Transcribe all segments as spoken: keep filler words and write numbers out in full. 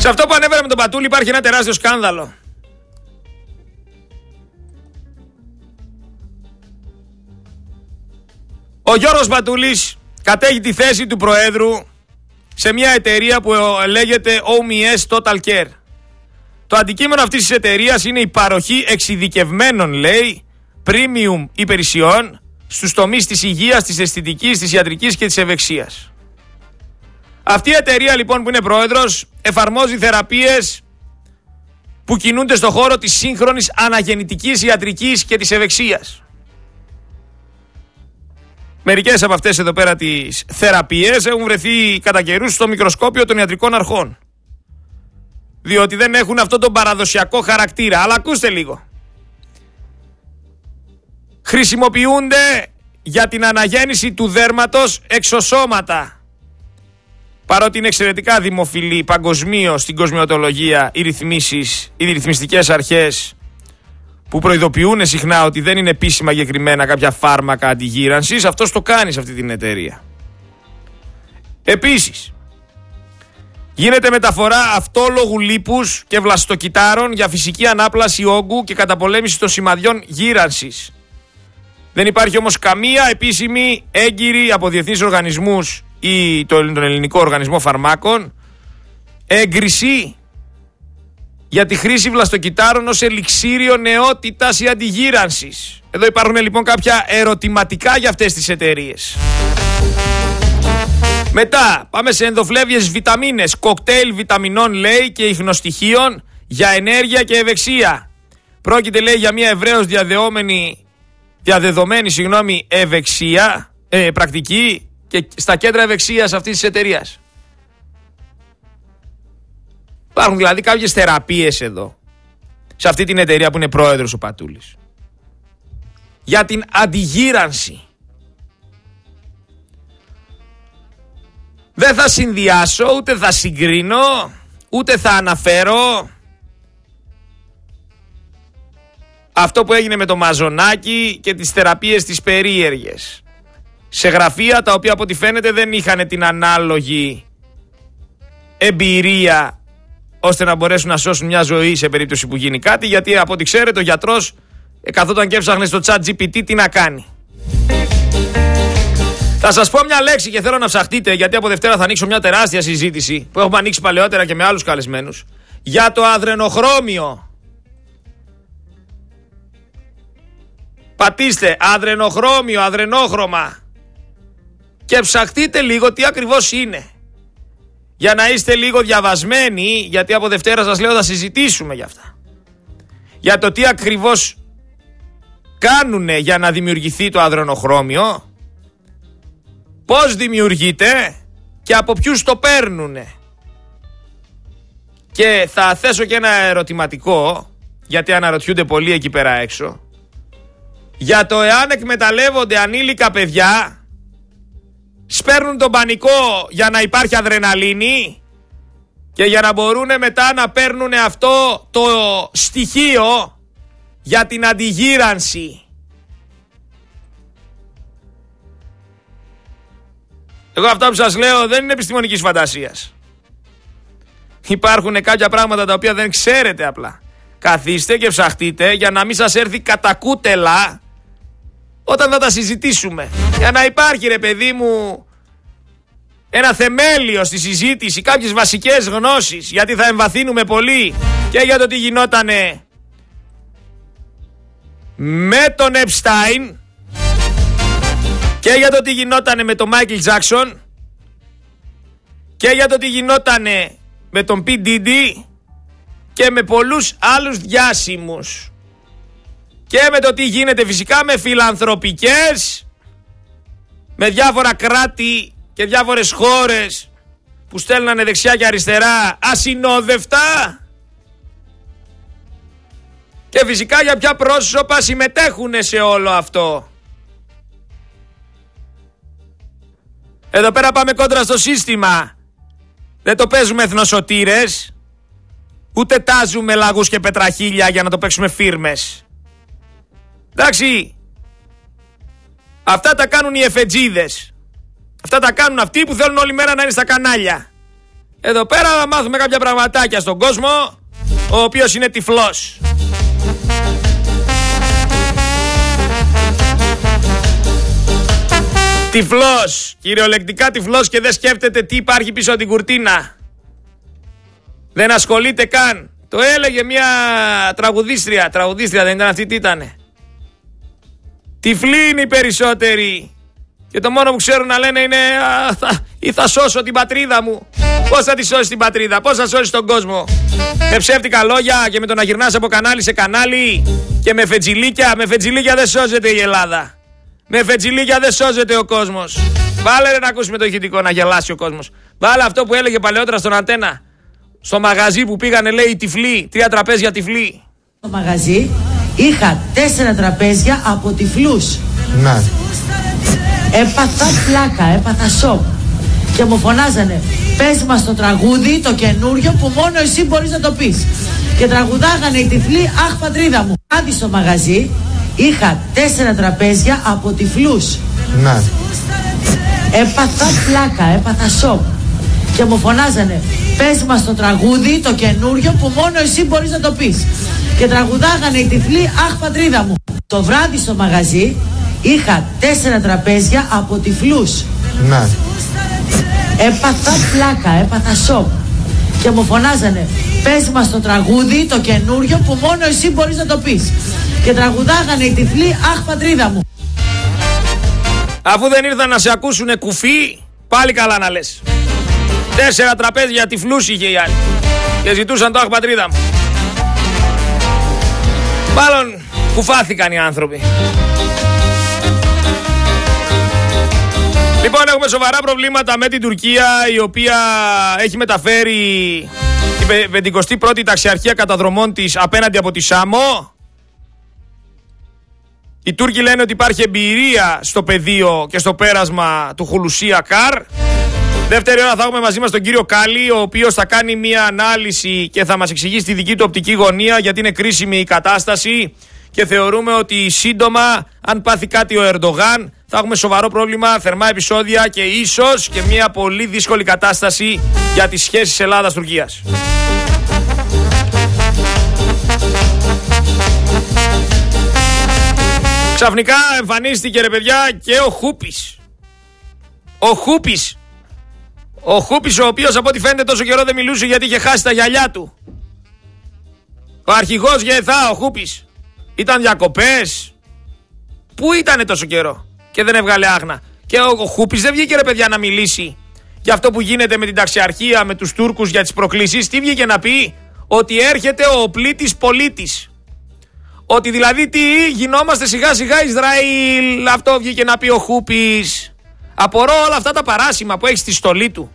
Σε αυτό που ανέβαινα με τον Πατούλη υπάρχει ένα τεράστιο σκάνδαλο. Ο Γιώργος Πατούλης κατέχει τη θέση του Προέδρου σε μια εταιρεία που λέγεται ο εμ ι ες Total Care. Το αντικείμενο αυτής της εταιρείας είναι η παροχή εξειδικευμένων, λέει, premium υπηρεσιών στους τομείς της υγείας, της αισθητικής, της ιατρικής και της ευεξίας. Αυτή η εταιρεία λοιπόν που είναι πρόεδρος εφαρμόζει θεραπείες που κινούνται στον χώρο της σύγχρονης αναγεννητικής ιατρικής και της ευεξίας. Μερικές από αυτές εδώ πέρα τις θεραπείες έχουν βρεθεί κατά καιρούς στο μικροσκόπιο των ιατρικών αρχών. Διότι δεν έχουν αυτόν τον παραδοσιακό χαρακτήρα. Αλλά ακούστε λίγο. Χρησιμοποιούνται για την αναγέννηση του δέρματος εξωσώματα. Παρότι είναι εξαιρετικά δημοφιλή παγκοσμίως στην κοσμηματολογία οι ρυθμίσεις, οι ρυθμιστικές αρχές που προειδοποιούν συχνά ότι δεν είναι επίσημα εγκεκριμένα κάποια φάρμακα αντιγύρανσης, αυτός το κάνει σε αυτή την εταιρεία. Επίσης, γίνεται μεταφορά αυτόλογου λίπους και βλαστοκυτάρων για φυσική ανάπλαση όγκου και καταπολέμηση των σημαδιών γύρανσης. Δεν υπάρχει όμως καμία επίσημη έγκυρη από διεθνείς οργανισμούς ή τον Ελληνικό Οργανισμό Φαρμάκων έγκριση για τη χρήση βλαστοκυτάρων ως ελιξίριο νεότητας ή αντιγύρανσης. Εδώ υπάρχουν λοιπόν κάποια ερωτηματικά για αυτές τις εταιρείες. Μετά πάμε σε ενδοφλέβιες βιταμίνες, κοκτέιλ βιταμινών, λέει, και ιχνοστοιχείων για ενέργεια και ευεξία. Πρόκειται, λέει, για μια ευρέως διαδεδομένη, διαδεδομένη συγγνώμη, ευεξία, ε, πρακτική και στα κέντρα ευεξίας αυτής της εταιρείας. Υπάρχουν δηλαδή κάποιες θεραπείες εδώ, σε αυτή την εταιρεία που είναι πρόεδρος ο Πατούλης, για την αντιγύρανση. Δεν θα συνδυάσω, ούτε θα συγκρίνω, ούτε θα αναφέρω αυτό που έγινε με το μαζονάκι και τις θεραπείες τις περίεργες. Σε γραφεία τα οποία από ό,τι φαίνεται δεν είχαν την ανάλογη εμπειρία ώστε να μπορέσουν να σώσουν μια ζωή σε περίπτωση που γίνει κάτι, γιατί από ό,τι ξέρετε ο γιατρός ε, καθόταν και έψαχνε στο chat τζι πι τι τι να κάνει. Θα σας πω μια λέξη και θέλω να ψαχτείτε, γιατί από Δευτέρα θα ανοίξω μια τεράστια συζήτηση που έχουμε ανοίξει παλαιότερα και με άλλους καλεσμένους για το αδρενοχρώμιο. Πατήστε αδρενοχρώμιο, αδρενόχρωμα και ψαχτείτε λίγο τι ακριβώς είναι, για να είστε λίγο διαβασμένοι, γιατί από Δευτέρα σας λέω θα συζητήσουμε για αυτά, για το τι ακριβώς κάνουνε για να δημιουργηθεί το αδρενοχρώμιο, πώς δημιουργείται και από ποιους το παίρνουνε. Και θα θέσω και ένα ερωτηματικό, γιατί αναρωτιούνται πολλοί εκεί πέρα έξω, για το εάν εκμεταλλεύονται ανήλικα παιδιά, σπέρνουν τον πανικό για να υπάρχει αδρεναλίνη και για να μπορούν μετά να παίρνουν αυτό το στοιχείο για την αντιγύρανση. Εγώ αυτά που σας λέω δεν είναι επιστημονικής φαντασίας. Υπάρχουν κάποια πράγματα τα οποία δεν ξέρετε απλά. Καθίστε και ψαχτείτε για να μην σας έρθει κατακούτελα όταν θα τα συζητήσουμε. Για να υπάρχει, ρε παιδί μου, ένα θεμέλιο στη συζήτηση, κάποιες βασικές γνώσεις, γιατί θα εμβαθύνουμε πολύ και για το τι γινότανε με τον Επστάιν και για το τι γινότανε με τον Μάικλ Τζάκσον και για το τι γινότανε με τον Πι Ντι Ντι και με πολλούς άλλους διάσημους και με το τι γίνεται φυσικά με φιλανθρωπικές, με διάφορα κράτη και διάφορες χώρες που στέλνανε δεξιά και αριστερά ασυνόδευτα και φυσικά για ποια πρόσωπα συμμετέχουν σε όλο αυτό. Εδώ πέρα πάμε κόντρα στο σύστημα. Δεν το παίζουμε εθνοσωτήρες, ούτε τάζουμε λαγούς και πετραχίλια για να το παίξουμε φίρμες. Εντάξει, αυτά τα κάνουν οι εφετζίδες. Αυτά τα κάνουν αυτοί που θέλουν όλη μέρα να είναι στα κανάλια. Εδώ πέρα θα μάθουμε κάποια πραγματάκια στον κόσμο, ο οποίος είναι τυφλός. Τυφλός, κυριολεκτικά τυφλός και δεν σκέφτεται τι υπάρχει πίσω από την κουρτίνα. Δεν ασχολείται καν. Το έλεγε μια τραγουδίστρια. Τραγουδίστρια δεν ήταν αυτή, τι ήτανε? Τυφλοί είναι οι περισσότεροι. Και το μόνο που ξέρουν να λένε είναι α, θα, ή θα σώσω την πατρίδα μου. Πώς θα τη σώσεις την πατρίδα, πώς θα σώσεις τον κόσμο? Με ψεύτικα λόγια και με το να γυρνάς από κανάλι σε κανάλι και με φετζιλίκια. Με φετζιλίκια δεν σώζεται η Ελλάδα. Με φετζιλίκια δεν σώζεται ο κόσμος. Βάλε ρε να ακούσουμε το ηχητικό να γελάσει ο κόσμος. Βάλε αυτό που έλεγε παλαιότερα στον Αντένα. Στο μαγαζί που πήγανε, λέει, οι τυφλοί. Τρία τραπέζια τυφλοί. Στο μαγαζί είχα τέσσερα τραπέζια από τυφλούς. Ναι. Έπαθα πλάκα, έπαθα σοκ. Και μου φωνάζανε, πες μας το τραγούδι, το καινούριο που μόνο εσύ μπορείς να το πεις. Και τραγουδάγανε οι τυφλοί, αχ πατρίδα μου. Άντι στο μαγαζί είχα τέσσερα τραπέζια από τυφλούς. Ναι. Έπαθα πλάκα, έπαθα σοκ. Και μου φωνάζανε, πες μας το τραγούδι, το καινούριο που μόνο εσύ μπορείς να το πεις. Και τραγουδάγανε οι τυφλοί, αχ πατρίδα μου. Το βράδυ στο μαγαζί είχα τέσσερα τραπέζια από τυφλούς. Ναι. Έπαθα πλάκα, έπαθα σοκ. Και μου φωνάζανε, πες μας το τραγούδι, το καινούριο που μόνο εσύ μπορείς να το πεις. Και τραγουδάγανε οι τυφλοί, αχ πατρίδα μου. Αφού δεν ήρθαν να σε ακούσουνε κουφί, πάλι καλά να λες. Τέσσερα τραπέζια τυφλούς είχε οι άλλοι και ζητούσαν το αχ πατρίδα μου. Μάλλον κουφάθηκαν οι άνθρωποι. Λοιπόν, έχουμε σοβαρά προβλήματα με την Τουρκία, η οποία έχει μεταφέρει την πενηκοστή πρώτη ταξιαρχία καταδρομών της απέναντι από τη Σάμο. Οι Τούρκοι λένε ότι υπάρχει εμπειρία στο πεδίο και στο πέρασμα του Χουλουσία Καρ. Δεύτερη ώρα θα έχουμε μαζί μας τον κύριο Κάλλη, ο οποίος θα κάνει μια ανάλυση και θα μας εξηγήσει τη δική του οπτική γωνία, γιατί είναι κρίσιμη η κατάσταση και θεωρούμε ότι σύντομα, αν πάθει κάτι ο Ερντογάν, θα έχουμε σοβαρό πρόβλημα, θερμά επεισόδια και ίσως και μια πολύ δύσκολη κατάσταση για τις σχέσεις Ελλάδας-Τουρκίας. Ξαφνικά εμφανίστηκε, ρε παιδιά, και ο Χούπης. Ο Χούπης. Ο Χούπης, ο οποίος από ό,τι φαίνεται τόσο καιρό δεν μιλούσε γιατί είχε χάσει τα γυαλιά του. Ο αρχηγός ΓΕΘΑ, ο Χούπης. Ήταν διακοπές. Πού ήτανε τόσο καιρό και δεν έβγαλε άγνα? Και ο, ο Χούπης δεν βγήκε, ρε παιδιά, να μιλήσει για αυτό που γίνεται με την ταξιαρχία, με τους Τούρκους, για τις προκλήσεις. Τι βγήκε να πει? Ότι έρχεται ο πλήτης πολίτης. Ότι δηλαδή τι, γινόμαστε σιγά σιγά Ισραήλ. Αυτό βγήκε να πει ο Χούπης. Απορώ όλα αυτά τα παράσημα που έχει στη στολή του.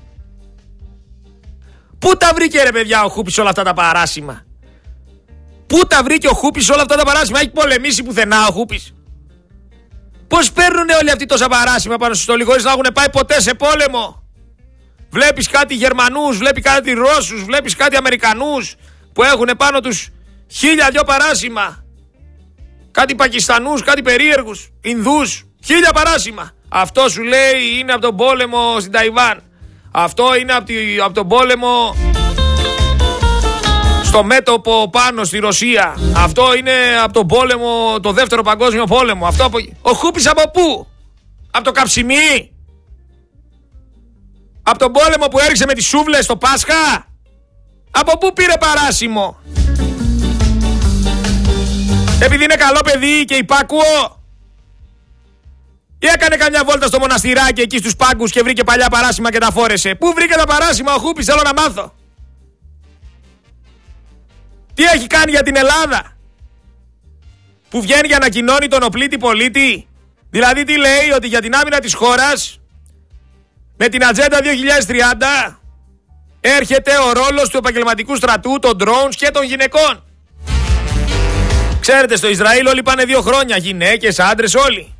Πού τα βρήκε, ρε παιδιά, ο Χούπης όλα αυτά τα παράσημα? Πού τα βρήκε ο Χούπης όλα αυτά τα παράσημα? Έχει πολεμήσει πουθενά ο Χούπης? Πώς παίρνουν όλοι αυτοί τόσα παράσημα πάνω στη στολή χωρίς να έχουν πάει ποτέ σε πόλεμο? Βλέπεις κάτι Γερμανούς, βλέπεις κάτι Ρώσους, βλέπεις κάτι Αμερικανούς που έχουν πάνω τους χίλια δυο παράσημα. Κάτι Πακιστανούς, κάτι περίεργους, Ινδούς, χίλια παράσημα. Αυτό σου λέει είναι από τον πόλεμο στην Ταϊβάν. Αυτό είναι από, τη, από τον πόλεμο στο μέτωπο πάνω στη Ρωσία. Αυτό είναι από τον πόλεμο, το δεύτερο παγκόσμιο πόλεμο. Αυτό από... Ο Χούπης από πού? Από το Καψιμί? Από τον πόλεμο που έριξε με τις σούβλες στο Πάσχα? Από πού πήρε παράσημο? Επειδή είναι καλό παιδί και υπάκουο? Ή έκανε καμιά βόλτα στο μοναστηράκι εκεί στους πάγκους και βρήκε παλιά παράσημα και τα φόρεσε? Πού βρήκε τα παράσημα ο Χούπης, θέλω να μάθω. Τι έχει κάνει για την Ελλάδα? Που βγαίνει για να ανακοινώνει τον οπλίτη πολίτη? Δηλαδή τι λέει? Ότι για την άμυνα της χώρας με την ατζέντα δύο χιλιάδες τριάντα έρχεται ο ρόλος του επαγγελματικού στρατού, των drones και των γυναικών. Ξέρετε, στο Ισραήλ όλοι πάνε δύο χρόνια, γυναίκες, άντρες, όλοι.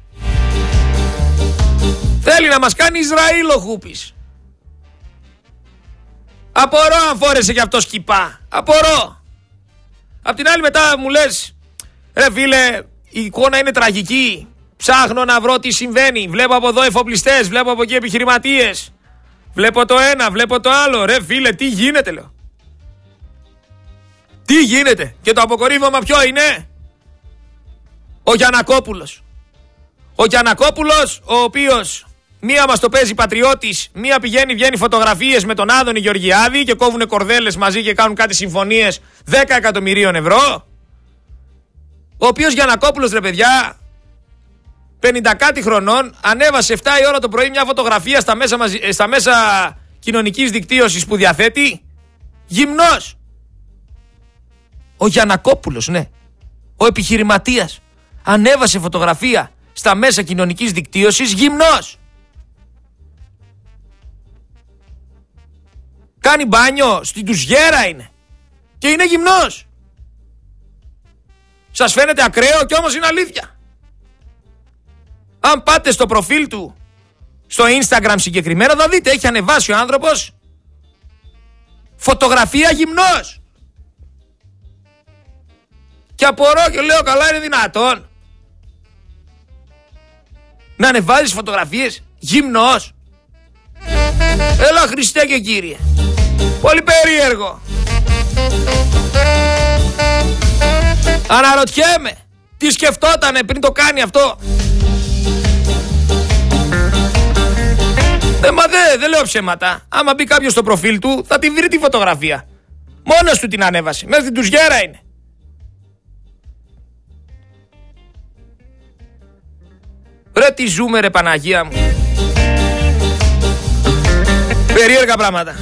Θέλει να μας κάνει Ισραήλ ο Χούπης. Απορώ αν φόρεσε και αυτό σκυπά. Απορώ. Απ' την άλλη μετά μου λες, ρε φίλε, η εικόνα είναι τραγική. Ψάχνω να βρω τι συμβαίνει. Βλέπω από εδώ εφοπλιστές, βλέπω από εκεί επιχειρηματίες. Βλέπω το ένα, βλέπω το άλλο. Ρε φίλε, τι γίνεται, λέω. Τι γίνεται. Και το αποκορύβωμα ποιο είναι? Ο Γιαννακόπουλος. Ο Γιαννακόπουλος, ο οποίος μία μας το παίζει πατριώτης, μία πηγαίνει, βγαίνει φωτογραφίες με τον Άδωνη Γεωργιάδη και κόβουνε κορδέλες μαζί και κάνουν κάτι συμφωνίες δέκα εκατομμυρίων ευρώ. Ο οποίος Γιαννακόπουλος, ρε παιδιά, πενήντα κάτι χρονών, ανέβασε εφτά η ώρα το πρωί μια φωτογραφία στα μέσα, στα μέσα κοινωνικής δικτύωσης που διαθέτει, γυμνός. Ο Γιαννακόπουλος, ναι, ο επιχειρηματίας, ανέβασε φωτογραφία στα μέσα κοινωνικής δικτύωσης γυμνός. Κάνει μπάνιο, στην τουζιέρα είναι και είναι γυμνός. Σας φαίνεται ακραίο και όμως είναι αλήθεια. Αν πάτε στο προφίλ του, στο Instagram συγκεκριμένα, θα δείτε, έχει ανεβάσει ο άνθρωπος φωτογραφία γυμνός. Και απορώ και λέω, καλά είναι δυνατόν να ανεβάζεις φωτογραφίες γυμνός? Έλα Χριστέ και Κύριε. Πολύ περίεργο. Αναρωτιέμαι τι σκεφτότανε πριν το κάνει αυτό. Ε, μα δεν δε λέω ψέματα. Άμα μπει κάποιος στο προφίλ του θα τη βρει τη φωτογραφία. Μόνος του την ανέβασε. Μέσα στην τουζιέρα είναι. Ρε τι ζούμε ρε Παναγία μου. Περίεργα πράγματα.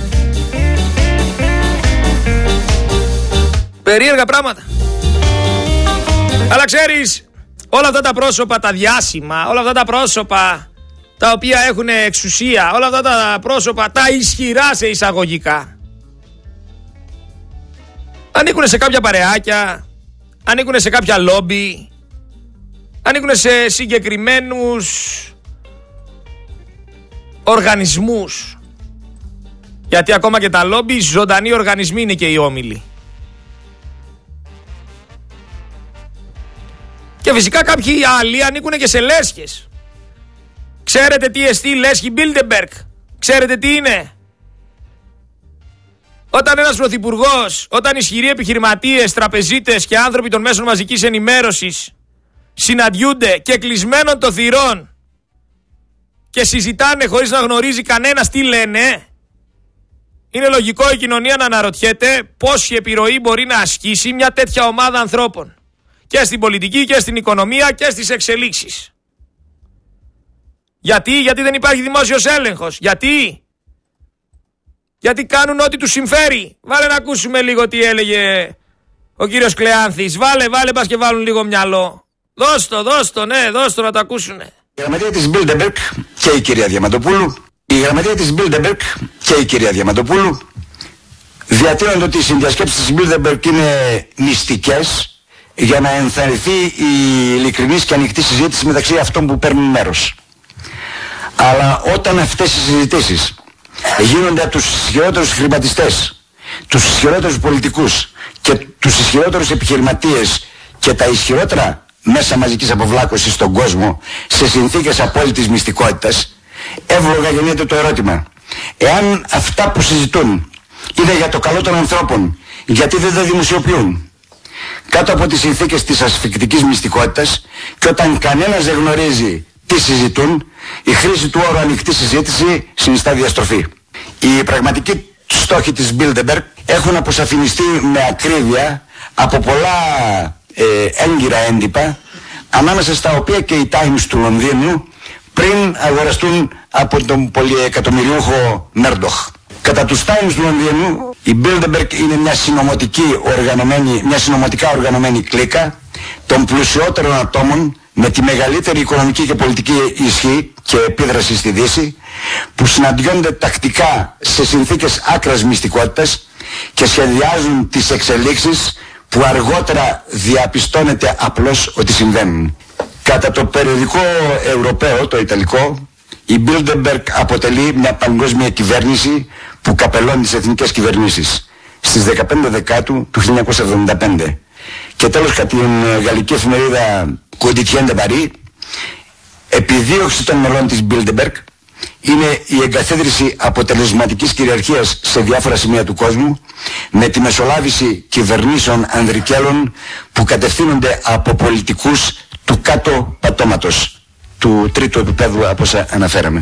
Περίεργα πράγματα. Αλλά ξέρεις, όλα αυτά τα πρόσωπα τα διάσημα, όλα αυτά τα πρόσωπα τα οποία έχουν εξουσία, όλα αυτά τα πρόσωπα τα ισχυρά σε εισαγωγικά, ανήκουν σε κάποια παρεάκια, ανήκουν σε κάποια λόμπι, ανήκουν σε συγκεκριμένους οργανισμούς. Γιατί ακόμα και τα λόμπι ζωντανοί οργανισμοί είναι και οι όμιλοι. Και φυσικά κάποιοι άλλοι ανήκουν και σε λέσχες. Ξέρετε τι εστί λέσχη Μπίλντεμπεργκ? Ξέρετε τι είναι? Όταν ένας πρωθυπουργός, όταν ισχυροί επιχειρηματίες, τραπεζίτες και άνθρωποι των μέσων μαζικής ενημέρωσης συναντιούνται και κλεισμένων των θυρών και συζητάνε χωρίς να γνωρίζει κανένας τι λένε, είναι λογικό η κοινωνία να αναρωτιέται πόση επιρροή μπορεί να ασκήσει μια τέτοια ομάδα ανθρώπων και στην πολιτική και στην οικονομία και στις εξελίξεις. Γιατί, γιατί δεν υπάρχει δημόσιος έλεγχος. Γιατί, γιατί κάνουν ό,τι τους συμφέρει. Βάλε να ακούσουμε λίγο τι έλεγε ο κύριος Κλεάνθης. Βάλε, βάλε, πας και βάλουν λίγο μυαλό. Δώσ' το, δώσ' το, ναι, δώσ' το να το ακούσουνε. Η γραμματεία της Bilderberg και η κυρία Διαμαντοπούλου, η γραμματεία της Bilderberg και η κυρία Διαμαντοπούλου διατείνονται ότι οι συνδιασκέψεις της Bilderberg είναι μυστικές για να ενθαρρυνθεί η ειλικρινής και ανοιχτή συζήτηση μεταξύ αυτών που παίρνουν μέρος. Αλλά όταν αυτές οι συζητήσεις γίνονται από τους ισχυρότερους χρηματιστές, τους ισχυρότερους πολιτικούς και τους ισχυρότερους επιχειρηματίες και τα ισχυρότερα μέσα μαζικής αποβλάκωσης στον κόσμο σε συνθήκες απόλυτης μυστικότητας, εύλογα γεννιέται το ερώτημα: εάν αυτά που συζητούν είναι για το καλό των ανθρώπων, γιατί δεν τα δημοσιοποιούν? Κάτω από τις συνθήκες της ασφικτικής μυστικότητας και όταν κανένας δεν γνωρίζει τι συζητούν, η χρήση του όρου ανοιχτή συζήτηση συνιστά διαστροφή. Οι πραγματικοί στόχοι της Bilderberg έχουν αποσαφινιστεί με ακρίβεια από πολλά ε, έγκυρα έντυπα, ανάμεσα στα οποία και οι Times του Λονδίνου πριν αγοραστούν από τον πολυεκατομμυριούχο Μέρντοχ. Κατά τους Times του Λονδίνου, η Bilderberg είναι μια συνωμοτική οργανωμένη, μια συνωμοτικά οργανωμένη κλίκα των πλουσιότερων ατόμων με τη μεγαλύτερη οικονομική και πολιτική ισχύ και επίδραση στη Δύση, που συναντιόνται τακτικά σε συνθήκες άκρας μυστικότητας και σχεδιάζουν τις εξελίξεις που αργότερα διαπιστώνεται απλώς ότι συμβαίνουν. Κατά το περιοδικό Ευρωπαίο, το Ιταλικό, η Bilderberg αποτελεί μια παγκόσμια κυβέρνηση που καπελώνει τις εθνικές κυβερνήσεις στις δεκαπέντε Δεκάτου του χίλια εννιακόσια εβδομήντα πέντε. Και τέλος, κατά την γαλλική εφημερίδα Quotidien de Paris, επιδίωξη των μελών της Bilderberg είναι η εγκαθίδρυση αποτελεσματικής κυριαρχίας σε διάφορα σημεία του κόσμου, με τη μεσολάβηση κυβερνήσεων ανδρικέλων που κατευθύνονται από πολιτικούς του κάτω πατώματος, του τρίτου επίπεδου, από όσα αναφέραμε.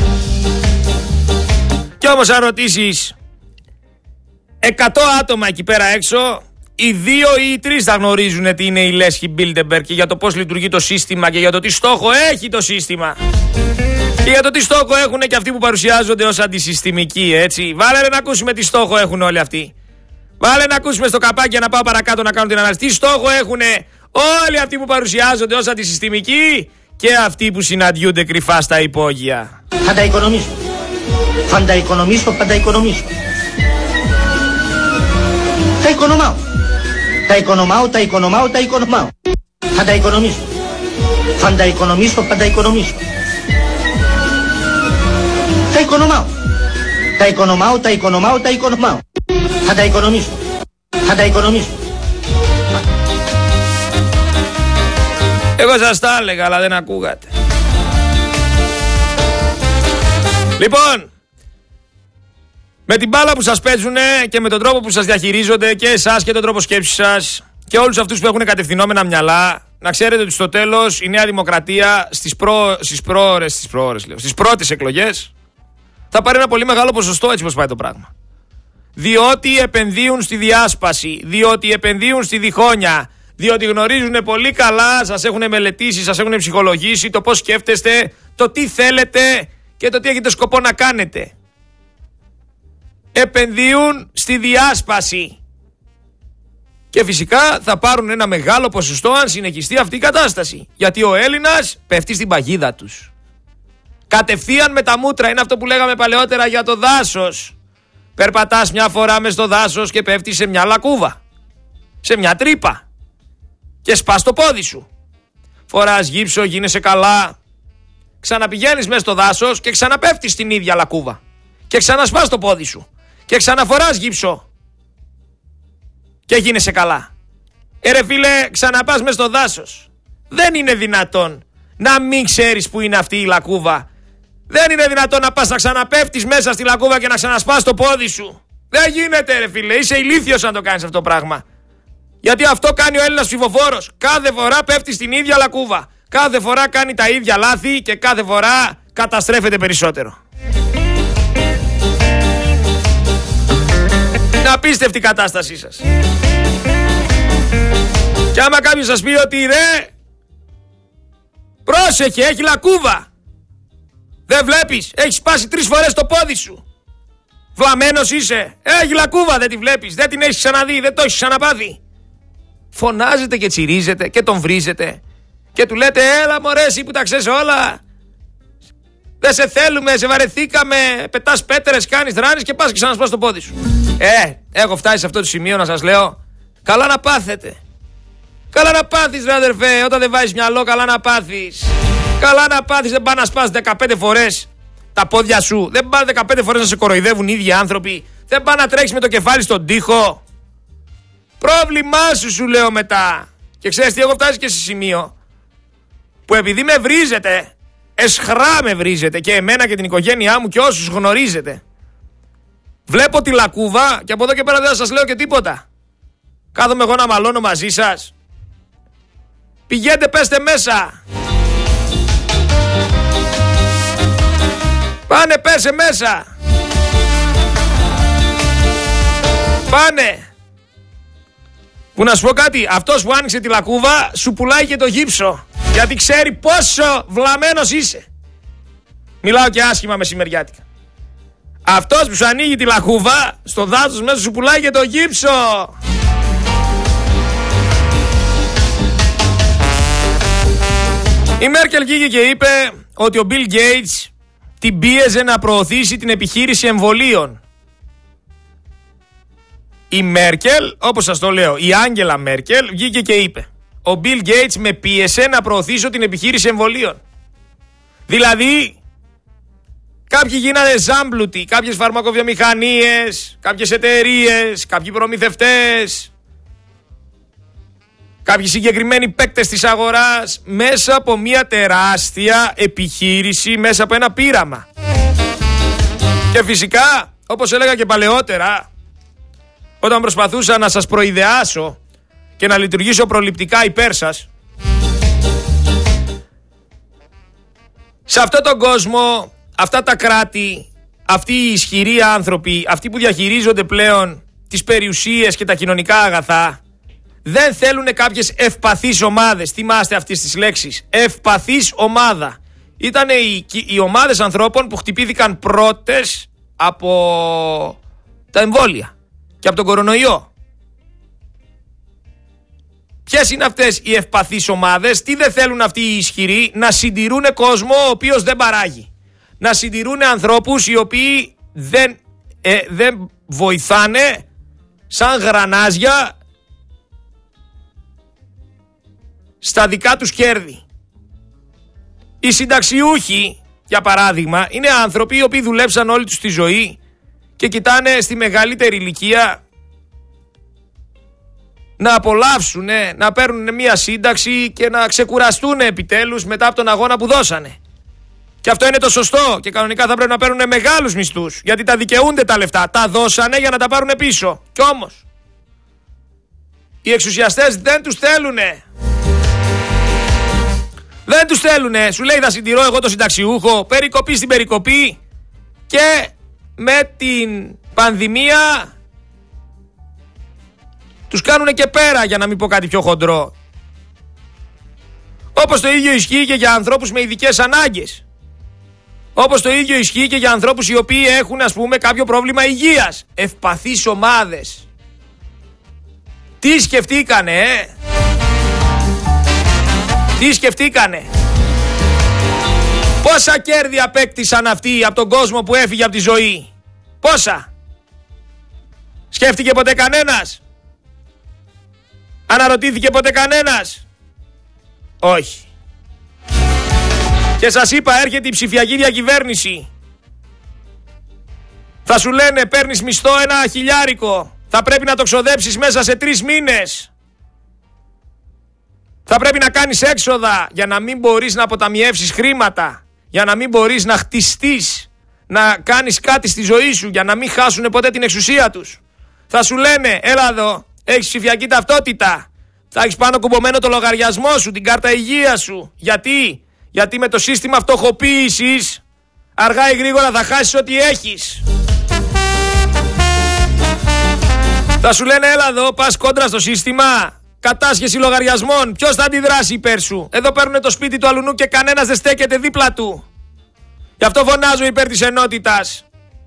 Κι όμως αν ρωτήσεις εκατό άτομα εκεί πέρα έξω, οι δύο ή οι τρεις θα γνωρίζουν τι είναι η λέσχη Bilderberg και για το πώς λειτουργεί το σύστημα και για το τι στόχο έχει το σύστημα. Και για το τι στόχο έχουν και αυτοί που παρουσιάζονται ως αντισυστημικοί, έτσι. Βάλε ρε να ακούσουμε τι στόχο έχουν όλοι αυτοί. Βάλε να ακούσουμε στο καπάκι για να πάω παρακάτω να κάνω την ανάλυση. Τι στόχο έχουν όλοι αυτοί που παρουσιάζονται ως αντισυστημικοί και αυτοί που συναντιούνται κρυφά στα υπόγεια. Θα τα οικονομήσω. Θα τα οικονομήσω, θα τα οικονομήσω. Τα οικονομάω. Τα οικονομάω, τα οικονομάω, τα οικονομάω. Θα τα οικονομήσω. Θα τα οικονομήσω, θα τα οικονομήσω. Τα οικονομάω. Τα οικονομάω, τα οικονομάω, τα οικονομάω. Θα τα οικονομήσω. Θα τα οικονομήσω. Εγώ σας τα έλεγα, αλλά δεν ακούγατε. Λοιπόν, με την μπάλα που σας παίζουνε και με τον τρόπο που σας διαχειρίζονται και εσάς και τον τρόπο σκέψης σας και όλους αυτούς που έχουν κατευθυνόμενα μυαλά, να ξέρετε ότι στο τέλος η Νέα Δημοκρατία στις, προ... στις, προώρες, στις, προώρες, λέω, στις πρώτες εκλογές θα πάρει ένα πολύ μεγάλο ποσοστό, έτσι πως πάει το πράγμα. Διότι επενδύουν στη διάσπαση, διότι επενδύουν στη διχόνοια, διότι γνωρίζουν πολύ καλά, σας έχουν μελετήσει, σας έχουν ψυχολογήσει το πώς σκέφτεστε, το τι θέλετε και το τι έχετε σκοπό να κάνετε. Επενδύουν στη διάσπαση. Και φυσικά θα πάρουν ένα μεγάλο ποσοστό αν συνεχιστεί αυτή η κατάσταση. Γιατί ο Έλληνας πέφτει στην παγίδα τους. Κατευθείαν με τα μούτρα, είναι αυτό που λέγαμε παλαιότερα για το δάσος. Περπατάς μια φορά μες στο δάσος και πέφτεις σε μια λακκούβα. Σε μια τρύπα. Και σπάς το πόδι σου. Φοράς γύψο, γίνεσαι καλά. Ξαναπηγαίνεις μες στο δάσος και ξαναπέφτεις στην ίδια λακκούβα. Και ξανασπάς το πόδι σου. Και ξαναφοράς γύψο. Και γίνεσαι καλά. Ε ρε φίλε, ξαναπάς μες στο δάσος. Δεν είναι δυνατόν να μην ξέρεις που είναι αυτή η λακκούβα. Δεν είναι δυνατόν να πας να ξαναπέφτεις μέσα στη λακκούβα και να ξανασπάς το πόδι σου. Δεν γίνεται ρε φίλε, είσαι ηλίθιος αν το κάνεις αυτό το πράγμα. Γιατί αυτό κάνει ο Έλληνας ψηφοφόρος. Κάθε φορά πέφτει στην ίδια λακκούβα. Κάθε φορά κάνει τα ίδια λάθη και κάθε φορά καταστρέφεται περισσότερο. Είναι απίστευτη η κατάστασή σας. Και άμα κάποιος σας πει ότι ρε, πρόσεχε, έχει λακκούβα. Δεν βλέπεις, έχει σπάσει τρεις φορές το πόδι σου. Βλαμμένος είσαι, έχει λακκούβα, δεν τη βλέπεις, δεν την έχεις ξαναδεί, δεν το έχεις ξαναπάθει. Φωνάζετε και τσιρίζετε και τον βρίζετε και του λέτε έλα μωρέ εσύ που τα ξέρεις όλα. Δεν σε θέλουμε, σε βαρεθήκαμε, πετάς πέτρες, κάνεις δράνεις και πας και ξανασπάς το πόδι σου. Ε, έχω φτάσει σε αυτό το σημείο να σας λέω, καλά να πάθετε. Καλά να πάθεις ρε αδερφέ, όταν δεν βάζεις μυαλό καλά να πάθεις. Καλά να πάθεις, δεν πάνε να σπάς δεκαπέντε φορές τα πόδια σου. Δεν πάνε δεκαπέντε φορές να σε κοροϊδεύουν οι ίδιοι άνθρωποι. Δεν πάνε να τρέξεις με το κεφάλι στον τοίχο. Πρόβλημά σου σου λέω μετά. Και ξέρεις τι, έχω φτάσει και σε σημείο που επειδή με βρίζετε, εσχρά με βρίζετε και εμένα και την οικογένειά μου και όσους γνωρίζετε. Βλέπω τη λακκούβα και από εδώ και πέρα δεν θα σας λέω και τίποτα. Κάθομαι εγώ να μαλώνω μαζί σας. Πηγαίνετε πέστε μέσα. Πάνε πέσε μέσα. Πάνε. Που να σου πω κάτι, αυτός που άνοιξε τη λακκούβα σου πουλάει και το γύψο. Γιατί ξέρει πόσο βλαμμένος είσαι. Μιλάω και άσχημα μεσημεριάτικα. Αυτός που σου ανοίγει τη λακκούβα στο δάσος μέσα σου πουλάει και το γύψο. Η Μέρκελ βγήκε και είπε ότι ο Bill Gates την πίεζε να προωθήσει την επιχείρηση εμβολίων. Η Μέρκελ, όπως σας το λέω, η Άγγελα Μέρκελ βγήκε και είπε ο Bill Gates με πίεσε να προωθήσω την επιχείρηση εμβολίων. Δηλαδή κάποιοι γίνανε ζάμπλουτοι, κάποιες φαρμακοβιομηχανίες, κάποιες εταιρείες, κάποιοι προμηθευτές, κάποιοι συγκεκριμένοι παίκτες της αγοράς μέσα από μια τεράστια επιχείρηση, μέσα από ένα πείραμα. Και φυσικά, όπως έλεγα και παλαιότερα, όταν προσπαθούσα να σας προειδεάσω και να λειτουργήσω προληπτικά υπέρ σας, σε αυτόν τον κόσμο, αυτά τα κράτη, αυτοί οι ισχυροί άνθρωποι, αυτοί που διαχειρίζονται πλέον τις περιουσίες και τα κοινωνικά αγαθά, δεν θέλουν κάποιες ευπαθείς ομάδες. Θυμάστε αυτές τις λέξεις. Ευπαθής ομάδα. Ήτανε οι, οι ομάδες ανθρώπων που χτυπήθηκαν πρώτες από τα εμβόλια και από τον κορονοϊό. Ποιες είναι αυτές οι ευπαθείς ομάδες? Τι δεν θέλουν αυτοί οι ισχυροί? Να συντηρούν κόσμο ο οποίος δεν παράγει. Να συντηρούν ανθρώπους οι οποίοι δεν, ε, δεν βοηθάνε σαν γρανάζια στα δικά τους κέρδη. Οι συνταξιούχοι, για παράδειγμα, είναι άνθρωποι οι οποίοι δουλέψαν όλη τους τη ζωή και κοιτάνε στη μεγαλύτερη ηλικία να απολαύσουν, να παίρνουν μια σύνταξη και να ξεκουραστούν επιτέλους μετά από τον αγώνα που δώσανε. Και αυτό είναι το σωστό και κανονικά θα πρέπει να παίρνουν μεγάλους μισθούς, γιατί τα δικαιούνται τα λεφτά, τα δώσανε για να τα πάρουν πίσω. Κι όμως οι εξουσιαστές δεν τους θέλουνε. Δεν τους θέλουνε. Σου λέει θα συντηρώ εγώ το συνταξιούχο, περικοπή στην περικοπή, και με την πανδημία τους κάνουνε και πέρα, για να μην πω κάτι πιο χοντρό. Όπως το ίδιο ισχύει και για ανθρώπους με ειδικές ανάγκες. Όπως το ίδιο ισχύει και για ανθρώπους οι οποίοι έχουν, ας πούμε, κάποιο πρόβλημα υγείας. Ευπαθείς ομάδες. Τι σκεφτήκανε, ε? Τι σκεφτήκανε? Πόσα κέρδη απέκτησαν αυτοί από τον κόσμο που έφυγε από τη ζωή? Πόσα? Σκέφτηκε ποτέ κανένας? Αναρωτήθηκε ποτέ κανένας? Όχι. Και σας είπα, έρχεται η ψηφιακή διακυβέρνηση. Θα σου λένε παίρνεις μισθό ένα χιλιάρικο, θα πρέπει να το ξοδέψεις μέσα σε τρεις μήνες. Θα πρέπει να κάνεις έξοδα για να μην μπορείς να αποταμιεύσεις χρήματα, για να μην μπορείς να χτιστείς, να κάνεις κάτι στη ζωή σου, για να μην χάσουν ποτέ την εξουσία τους. Θα σου λένε, έλα εδώ, έχεις ψηφιακή ταυτότητα, θα έχεις πάνω κουμπωμένο το λογαριασμό σου, την κάρτα υγείας σου. Γιατί? Γιατί με το σύστημα φτωχοποίησης αργά ή γρήγορα θα χάσεις ό,τι έχεις. Θα σου λένε, έλα εδώ, πας κόντρα στο σύστημα, κατάσχεση λογαριασμών, ποιος θα αντιδράσει υπέρ σου? Εδώ παίρνουν το σπίτι του αλουνού και κανένας δεν στέκεται δίπλα του. Γι' αυτό φωνάζω υπέρ της ενότητας.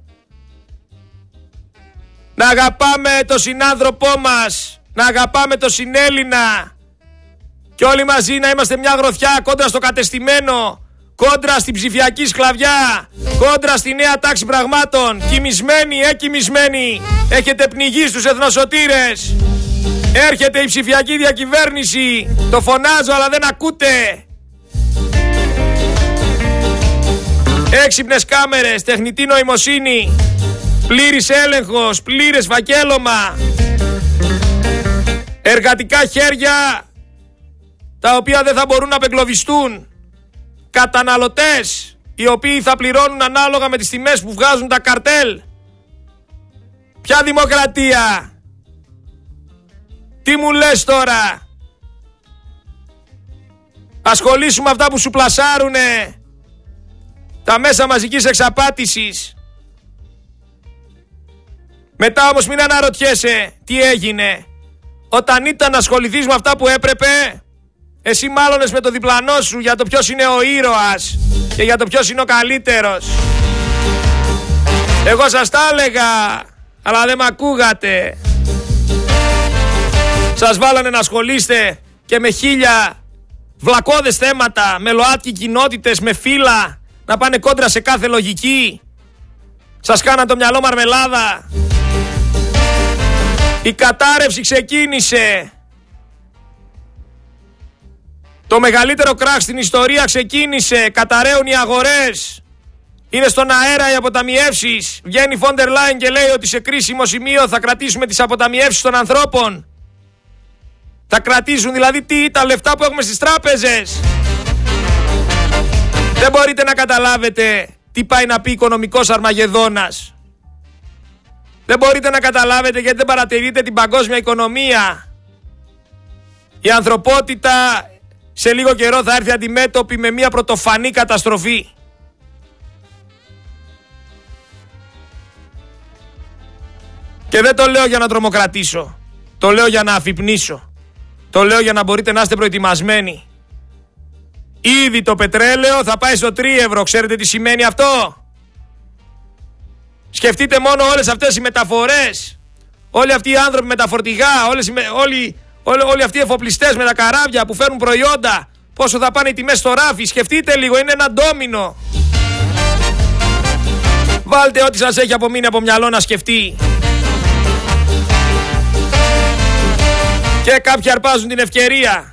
Να αγαπάμε το συνάνθρωπό μας, να αγαπάμε το συνέλληνα και όλοι μαζί να είμαστε μια γροθιά κόντρα στο κατεστημένο, κόντρα στην ψηφιακή σκλαβιά, κόντρα στη νέα τάξη πραγμάτων. Κοιμισμένοι, ε κοιμισμένοι, έχετε πνιγεί στους εθνοσωτήρες. Έρχεται η ψηφιακή διακυβέρνηση, το φωνάζω αλλά δεν ακούτε. Έξυπνες κάμερες, τεχνητή νοημοσύνη, πλήρης έλεγχος, πλήρες φακέλωμα, εργατικά χέρια τα οποία δεν θα μπορούν να απεγκλωβιστούν, καταναλωτές οι οποίοι θα πληρώνουν ανάλογα με τις τιμές που βγάζουν τα καρτέλ. Ποια δημοκρατία? Τι μου λες τώρα? Ασχολήσουμε με αυτά που σου πλασάρουνε τα μέσα μαζικής εξαπάτησης. Μετά όμως μην αναρωτιέσαι τι έγινε. Όταν ήταν να ασχοληθείς με αυτά που έπρεπε, εσύ μάλωνες με το διπλανό σου για το ποιος είναι ο ήρωας και για το ποιος είναι ο καλύτερος. Εγώ σας τα έλεγα, αλλά δεν μ' ακούγατε. Σας βάλανε να ασχολείστε και με χίλια βλακώδες θέματα, με ΛΟΑΤΚΙ κοινότητες, με φύλλα, να πάνε κόντρα σε κάθε λογική. Σας κάναν το μυαλό μαρμελάδα. Η κατάρρευση ξεκίνησε. Το μεγαλύτερο κράχ στην ιστορία ξεκίνησε. Καταραίουν οι αγορές. Είναι στον αέρα οι αποταμιεύσεις. Βγαίνει η Φόντερ Λάιν και λέει ότι σε κρίσιμο σημείο θα κρατήσουμε τις αποταμιεύσεις των ανθρώπων. Θα κρατήσουν δηλαδή τι? Τα λεφτά που έχουμε στις τράπεζες. Δεν μπορείτε να καταλάβετε τι πάει να πει οικονομικός Αρμαγεδόνας. Δεν μπορείτε να καταλάβετε γιατί δεν παρατηρείτε την παγκόσμια οικονομία. Η ανθρωπότητα σε λίγο καιρό θα έρθει αντιμέτωπη με μια πρωτοφανή καταστροφή. Και δεν το λέω για να τρομοκρατήσω. Το λέω για να αφυπνίσω. Το λέω για να μπορείτε να είστε προετοιμασμένοι. Ήδη το πετρέλαιο θα πάει στο τρία ευρώ. Ξέρετε τι σημαίνει αυτό? Σκεφτείτε μόνο όλες αυτές οι μεταφορές. Όλοι αυτοί οι άνθρωποι με τα φορτηγά. Όλες οι, όλοι, όλοι, όλοι αυτοί οι εφοπλιστές με τα καράβια που φέρνουν προϊόντα. Πόσο θα πάνε οι τιμές στο ράφι. Σκεφτείτε λίγο. Είναι ένα ντόμινο. Βάλτε ό,τι σας έχει απομείνει από μυαλό να σκεφτεί. Και κάποιοι αρπάζουν την ευκαιρία.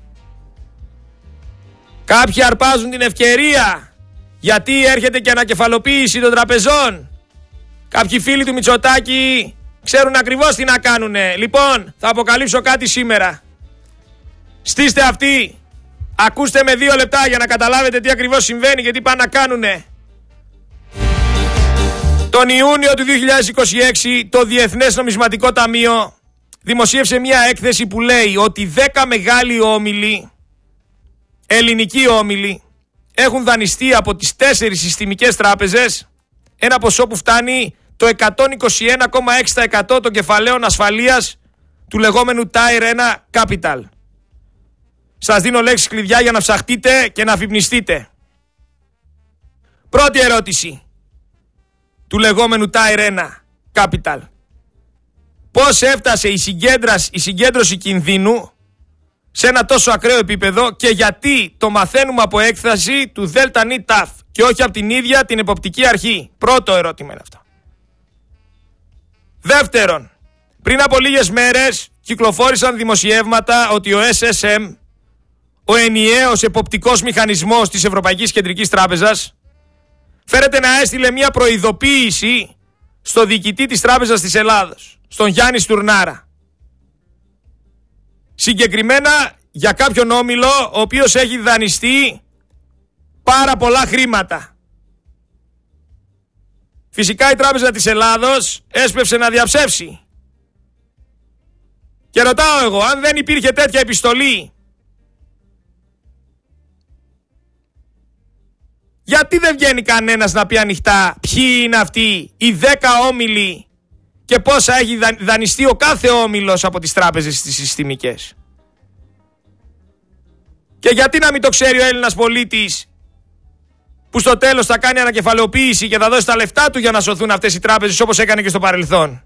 Κάποιοι αρπάζουν την ευκαιρία. Γιατί έρχεται και ανακεφαλοποίηση των τραπεζών. Κάποιοι φίλοι του Μητσοτάκη ξέρουν ακριβώς τι να κάνουνε. Λοιπόν, θα αποκαλύψω κάτι σήμερα. Στήστε αυτοί. Ακούστε με δύο λεπτά για να καταλάβετε τι ακριβώς συμβαίνει και τι πάνε να κάνουνε. Τον Ιούνιο του δύο χιλιάδες είκοσι έξι το Διεθνές Νομισματικό Ταμείο δημοσίευσε μια έκθεση που λέει ότι δέκα μεγάλοι όμιλοι, ελληνικοί όμιλοι, έχουν δανειστεί από τις τέσσερις συστημικές τράπεζες ένα ποσό που φτάνει το εκατόν είκοσι ένα κόμμα έξι τοις εκατό των κεφαλαίων ασφαλείας του λεγόμενου Tier ένα Capital. Σας δίνω λέξεις κλειδιά για να ψαχτείτε και να αφυπνιστείτε. Πρώτη ερώτηση του λεγόμενου Tier ένα Capital. Πώς έφτασε η, η συγκέντρωση κινδύνου σε ένα τόσο ακραίο επίπεδο και γιατί το μαθαίνουμε από έκθεση του Δέλτα Νι Ταφ και όχι από την ίδια την εποπτική αρχή? Πρώτο ερώτημα είναι αυτό. Δεύτερον, πριν από λίγες μέρες κυκλοφόρησαν δημοσιεύματα ότι ο ες ες εμ, ο ενιαίος εποπτικός μηχανισμός της Ευρωπαϊκής Κεντρικής Τράπεζας, φέρεται να έστειλε μια προειδοποίηση στο διοικητή της Τράπεζας της Ελλάδος, στον Γιάννη Στουρνάρα. Συγκεκριμένα για κάποιον όμιλο ο οποίος έχει δανειστεί πάρα πολλά χρήματα. Φυσικά η Τράπεζα της Ελλάδος έσπευσε να διαψεύσει. Και ρωτάω εγώ, αν δεν υπήρχε τέτοια επιστολή, γιατί δεν βγαίνει κανένας να πει ανοιχτά ποιοι είναι αυτοί οι δέκα όμιλοι και πόσα έχει δανειστεί ο κάθε όμιλος από τις τράπεζες τις συστημικές? Και γιατί να μην το ξέρει ο Έλληνας πολίτης που στο τέλος θα κάνει ανακεφαλαιοποίηση και θα δώσει τα λεφτά του για να σωθούν αυτές οι τράπεζες όπως έκανε και στο παρελθόν?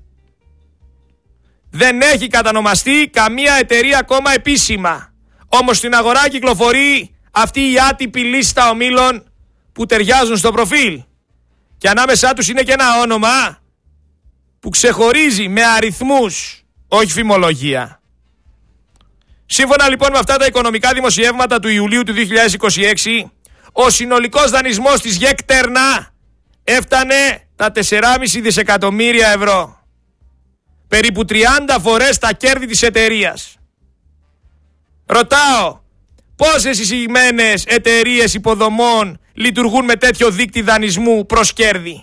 Δεν έχει κατανομαστεί καμία εταιρεία ακόμα επίσημα. Όμως στην αγορά κυκλοφορεί αυτή η άτυπη λίστα ομίλων που ταιριάζουν στο προφίλ. Και ανάμεσά τους είναι και ένα όνομα που ξεχωρίζει με αριθμούς, όχι φημολογία. Σύμφωνα λοιπόν με αυτά τα οικονομικά δημοσιεύματα του Ιουλίου του δύο χιλιάδες είκοσι έξι, ο συνολικός δανεισμός της ΓΕΚ-Τερνά έφτανε τα τέσσερα κόμμα πέντε δισεκατομμύρια ευρώ. Περίπου τριάντα φορές τα κέρδη της εταιρείας. Ρωτάω, πόσες εισηγμένες εταιρείες υποδομών λειτουργούν με τέτοιο δείκτη δανεισμού προς κέρδη?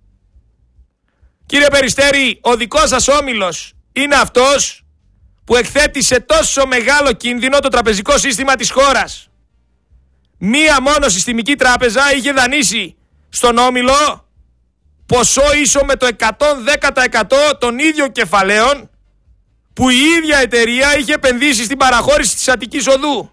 Κύριε Περιστέρη, ο δικός σας όμιλος είναι αυτός που εκθέτει σε τόσο μεγάλο κίνδυνο το τραπεζικό σύστημα της χώρας. Μία μόνο συστημική τράπεζα είχε δανείσει στον όμιλο ποσό ίσο με το εκατόν δέκα τοις εκατό των ίδιων κεφαλαίων που η ίδια εταιρεία είχε επενδύσει στην παραχώρηση της Αττικής Οδού.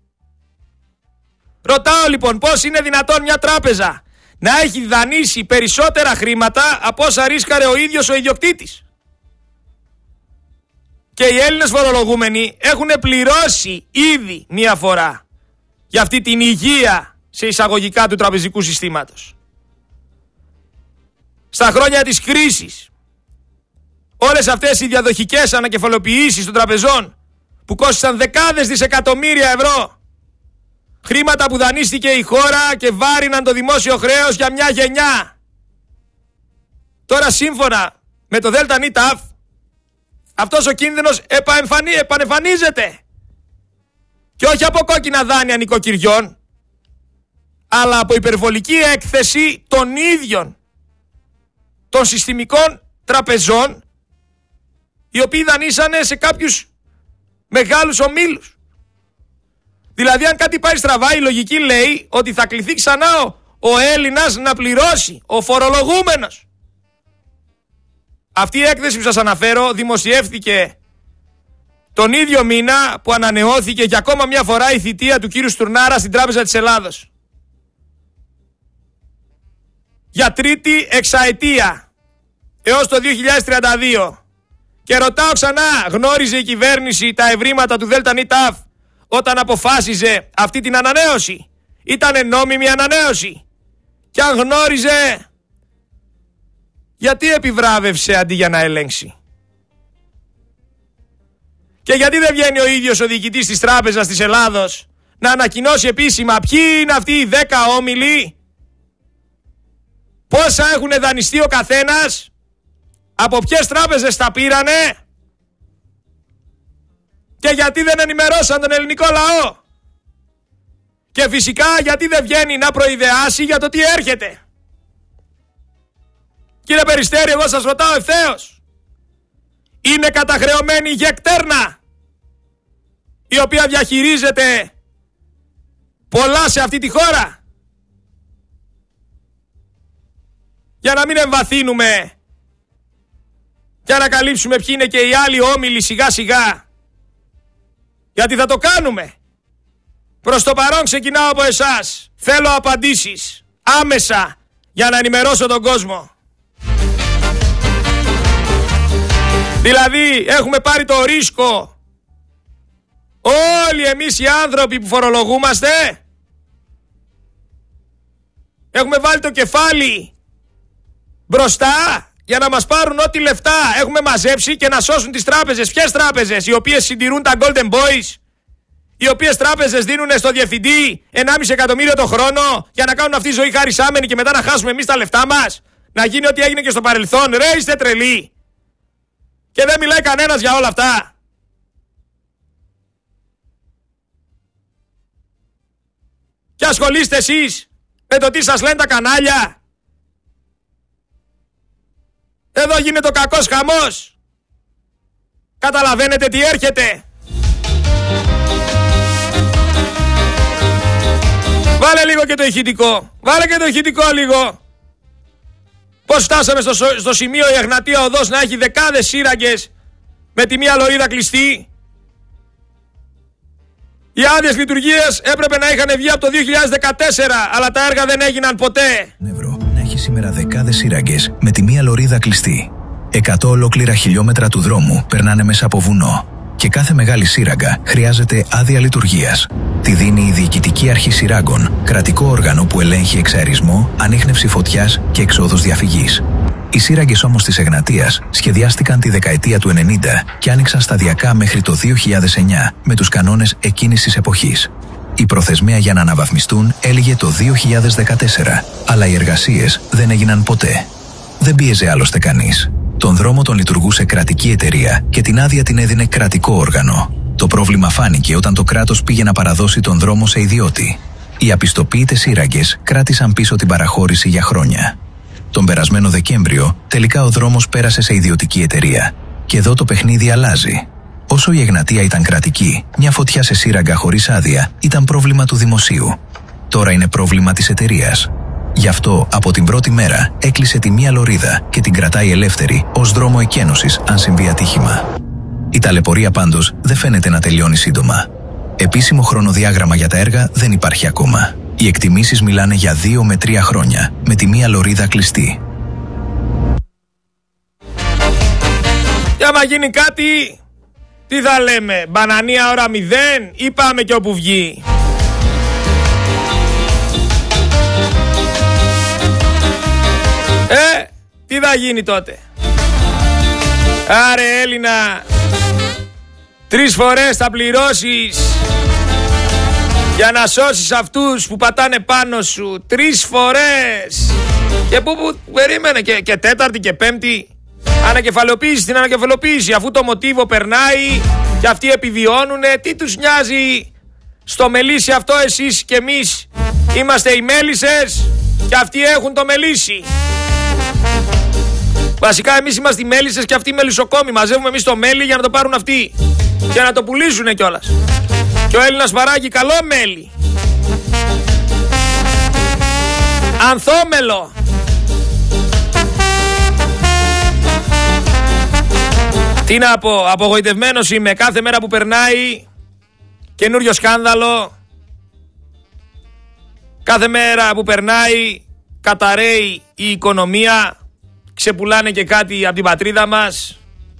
Ρωτάω λοιπόν, πώς είναι δυνατόν μια τράπεζα να έχει δανείσει περισσότερα χρήματα από όσα ρίσκαρε ο ίδιος ο ιδιοκτήτης? Και οι Έλληνες φορολογούμενοι έχουν πληρώσει ήδη μία φορά για αυτή την υγεία σε εισαγωγικά του τραπεζικού συστήματος. Στα χρόνια της κρίσης, όλες αυτές οι διαδοχικές ανακεφαλοποιήσεις των τραπεζών που κόστησαν δεκάδες δισεκατομμύρια ευρώ, χρήματα που δανείστηκε η χώρα και βάριναν το δημόσιο χρέος για μια γενιά. Τώρα σύμφωνα με το Δέλτα Νι Ταφ, αυτός ο κίνδυνος επανεμφανίζεται. Και όχι από κόκκινα δάνεια νοικοκυριών, αλλά από υπερβολική έκθεση των ίδιων των συστημικών τραπεζών, οι οποίοι δανείσανε σε κάποιους μεγάλους ομίλους. Δηλαδή, αν κάτι πάει στραβά, η λογική λέει ότι θα κληθεί ξανά ο, ο Έλληνας να πληρώσει, ο φορολογούμενος. Αυτή η έκθεση που σας αναφέρω δημοσιεύθηκε τον ίδιο μήνα που ανανεώθηκε για ακόμα μια φορά η θητεία του κύριου Στουρνάρα στην Τράπεζα της Ελλάδος. Για τρίτη εξαετία έως το δύο χιλιάδες τριάντα δύο. Και ρωτάω ξανά, γνώριζε η κυβέρνηση τα ευρήματα του ΔΝΤ όταν αποφάσιζε αυτή την ανανέωση? Ήτανε νόμιμη ανανέωση? Και αν γνώριζε, γιατί επιβράβευσε αντί για να ελέγξει? Και γιατί δεν βγαίνει ο ίδιος ο διοικητής της Τράπεζας της Ελλάδος να ανακοινώσει επίσημα ποιοι είναι αυτοί οι δέκα όμιλοι, πόσα έχουν δανειστεί ο καθένας, από ποιες τράπεζες τα πήρανε και γιατί δεν ενημερώσαν τον ελληνικό λαό? Και φυσικά γιατί δεν βγαίνει να προειδεάσει για το τι έρχεται? Κύριε Περιστέρη, εγώ σας ρωτάω ευθέως. Είναι καταχρεωμένη η Γεκτέρνα, η οποία διαχειρίζεται πολλά σε αυτή τη χώρα? Για να μην εμβαθύνουμε και να καλύψουμε ποιοι είναι και οι άλλοι όμιλοι σιγά σιγά, γιατί θα το κάνουμε. Προς το παρόν ξεκινάω από εσάς. Θέλω απαντήσεις άμεσα για να ενημερώσω τον κόσμο. Δηλαδή έχουμε πάρει το ρίσκο όλοι εμείς οι άνθρωποι που φορολογούμαστε, έχουμε βάλει το κεφάλι μπροστά για να μας πάρουν ό,τι λεφτά έχουμε μαζέψει και να σώσουν τις τράπεζες. Ποιες τράπεζες? Οι οποίες συντηρούν τα Golden Boys, οι οποίες τράπεζες δίνουν στο διευθυντή ενάμιση εκατομμύριο το χρόνο για να κάνουν αυτή τη ζωή χαρισάμενη και μετά να χάσουμε εμείς τα λεφτά μας, να γίνει ό,τι έγινε και στο παρελθόν? Ρε, είστε τρελοί? Και δεν μιλάει κανένας για όλα αυτά. Και ασχολείστε εσείς με το τι σας λένε τα κανάλια. Εδώ γίνεται ο κακός χαμός. Καταλαβαίνετε τι έρχεται? Βάλε λίγο και το ηχητικό. Βάλε και το ηχητικό λίγο. Πώς φτάσαμε στο, στο σημείο η Εγνατία Οδός να έχει δεκάδες σύραγγες με τη μία λωρίδα κλειστή. Οι άδειες λειτουργίες έπρεπε να είχαν βγει από το δύο χιλιάδες δεκατέσσερα, αλλά τα έργα δεν έγιναν ποτέ. Νεύρο να έχει σήμερα δεκάδες σύραγγες με τη μία λωρίδα κλειστή. Εκατό ολόκληρα χιλιόμετρα του δρόμου περνάνε μέσα από βουνό. Και κάθε μεγάλη σύραγγα χρειάζεται άδεια λειτουργίας. Τη δίνει η Διοικητική Αρχή Συράγκων, κρατικό όργανο που ελέγχει εξαερισμό, ανίχνευση φωτιάς και εξόδους διαφυγής. Οι σύραγγες όμως της Εγνατίας σχεδιάστηκαν τη δεκαετία του ενενήντα και άνοιξαν σταδιακά μέχρι το δύο χιλιάδες εννιά με τους κανόνες εκείνης της εποχής. Η προθεσμία για να αναβαθμιστούν έλυγε το δύο χιλιάδες δεκατέσσερα, αλλά οι εργασίες δεν έγιναν ποτέ. Δεν πίεζε άλλωστε κανείς. Τον δρόμο τον λειτουργούσε κρατική εταιρεία και την άδεια την έδινε κρατικό όργανο. Το πρόβλημα φάνηκε όταν το κράτος πήγε να παραδώσει τον δρόμο σε ιδιώτη. Οι απιστοποιητές σύραγγες κράτησαν πίσω την παραχώρηση για χρόνια. Τον περασμένο Δεκέμβριο, τελικά ο δρόμος πέρασε σε ιδιωτική εταιρεία. Και εδώ το παιχνίδι αλλάζει. Όσο η Εγνατία ήταν κρατική, μια φωτιά σε σύραγγα χωρίς άδεια ήταν πρόβλημα του δημοσίου. Τώρα είναι πρόβλημα της εταιρείας. Γι' αυτό από την πρώτη μέρα έκλεισε τη μία λωρίδα και την κρατάει ελεύθερη ως δρόμο εκένωσης αν συμβεί ατύχημα. Η ταλαιπωρία πάντως δεν φαίνεται να τελειώνει σύντομα. Επίσημο χρονοδιάγραμμα για τα έργα δεν υπάρχει ακόμα. Οι εκτιμήσεις μιλάνε για δύο με τρία χρόνια, με τη μία λωρίδα κλειστή. Και άμα γίνει κάτι, τι θα λέμε, μπανανία ώρα μηδέν ή πάμε και όπου βγει? Ε, τι θα γίνει τότε? Άρε Έλληνα, τρεις φορές θα πληρώσεις για να σώσεις αυτούς που πατάνε πάνω σου. Τρεις φορές. Και πού που περίμενε και, και τέταρτη και πέμπτη. Ανακεφαλοποίηση την ανακεφαλοποίηση. Αφού το μοτίβο περνάει και αυτοί επιβιώνουνε, τι τους νοιάζει στο μελίσι αυτό εσείς και εμείς Είμαστε οι μέλισσες και αυτοί έχουν το μελίσι. Βασικά εμείς είμαστε οι μέλισσες και αυτοί οι μελισσοκόμοι. Μαζεύουμε εμείς το μέλι για να το πάρουν αυτοί και να το πουλήσουνε κιόλας. Και ο Έλληνας παράγει καλό μέλι, ανθόμελο. Τι να πω, απογοητευμένος είμαι. Κάθε μέρα που περνάει καινούριο σκάνδαλο. Κάθε μέρα που περνάει καταραίει η οικονομία. Ξεπουλάνε και κάτι από την πατρίδα μας.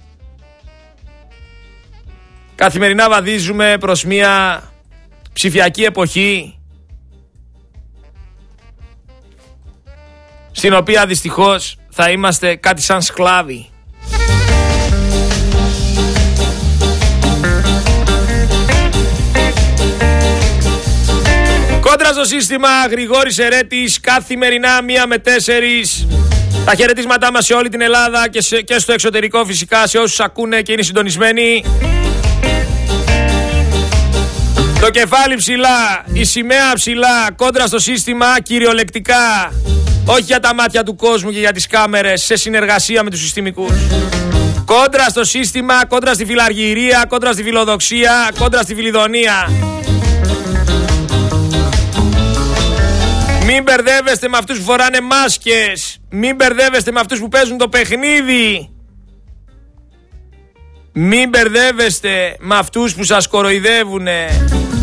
Καθημερινά βαδίζουμε προς μια ψηφιακή εποχή στην οποία δυστυχώς θα είμαστε κάτι σαν σκλάβοι. Κόντρα στο σύστημα, Γρηγόρης Ερέτης, καθημερινά μία με τέσσερις. Τα χαιρετίσματά μας σε όλη την Ελλάδα και, σε, και στο εξωτερικό φυσικά, σε όσους ακούνε και είναι συντονισμένοι. Το κεφάλι ψηλά, η σημαία ψηλά, κόντρα στο σύστημα, κυριολεκτικά. Όχι για τα μάτια του κόσμου και για τις κάμερες, σε συνεργασία με τους συστημικούς. Κόντρα στο σύστημα, κόντρα στη φιλαργυρία, κόντρα στη φιλοδοξία, κόντρα στη φιλιδονία. Μην μπερδεύεστε με αυτούς που φοράνε μάσκες. Μην μπερδεύεστε με αυτούς που παίζουν το παιχνίδι. Μην μπερδεύεστε με αυτούς που σας κοροϊδεύουνε.